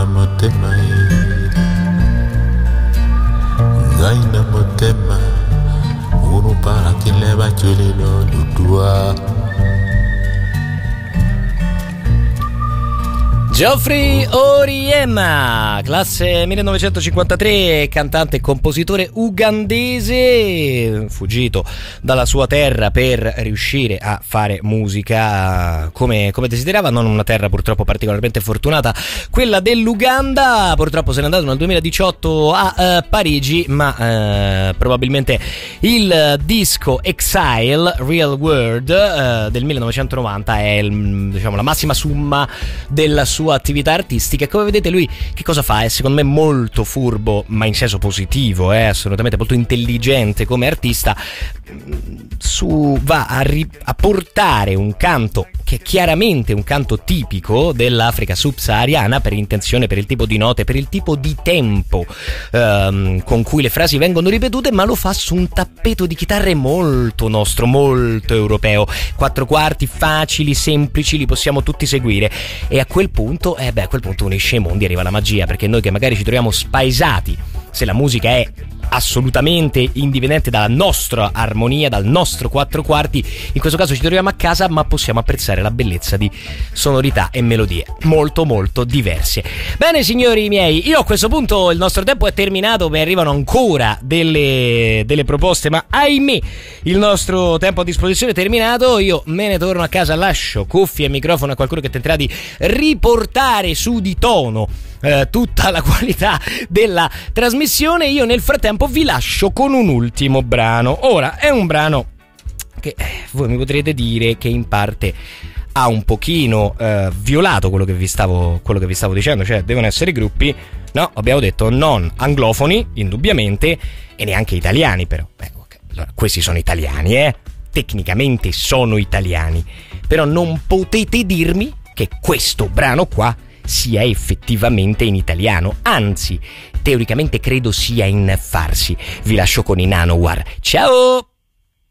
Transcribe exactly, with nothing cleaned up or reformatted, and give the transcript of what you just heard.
motema ngai na motema unu para kileba chulilo lutua. Geoffrey Oryema, classe millenovecentocinquantatré, cantante e compositore ugandese, fuggito dalla sua terra per riuscire a fare musica come, come desiderava, non una terra purtroppo particolarmente fortunata, quella dell'Uganda. Purtroppo se n'è andato nel duemiladiciotto a uh, Parigi, ma uh, probabilmente il disco Exile, Real World, uh, del millenovecentonovanta è il, diciamo, la massima summa della sua attività artistica. E come vedete lui che cosa fa? È secondo me molto furbo, ma in senso positivo, è eh? assolutamente molto intelligente come artista. Su, va a, ri, a portare un canto che è chiaramente un canto tipico dell'Africa subsahariana, per intenzione, per il tipo di note, per il tipo di tempo ehm, con cui le frasi vengono ripetute, ma lo fa su un tappeto di chitarre molto nostro, molto europeo. Quattro quarti facili, semplici, li possiamo tutti seguire. E a quel punto, eh beh, a quel punto unisce i mondi, arriva la magia, perché noi che magari ci troviamo spaesati se la musica è assolutamente indipendente dalla nostra armonia, dal nostro quattro quarti, in questo caso ci troviamo a casa, ma possiamo apprezzare la bellezza di sonorità e melodie molto molto diverse. Bene signori miei, io a questo punto il nostro tempo è terminato, mi arrivano ancora delle, delle proposte, ma ahimè il nostro tempo a disposizione è terminato. Io me ne torno a casa, lascio cuffie e microfono a qualcuno che tenterà di riportare su di tono Eh, tutta la qualità della trasmissione. Io nel frattempo vi lascio con un ultimo brano. Ora è un brano che eh, voi mi potrete dire che in parte ha un pochino eh, violato quello che vi stavo quello che vi stavo dicendo, cioè devono essere gruppi, no, abbiamo detto non anglofoni indubbiamente e neanche italiani, però beh, okay. Allora, questi sono italiani, eh tecnicamente sono italiani, però non potete dirmi che questo brano qua sia effettivamente in italiano, anzi teoricamente credo sia in farsi. Vi lascio con i Nanowar. Ciao!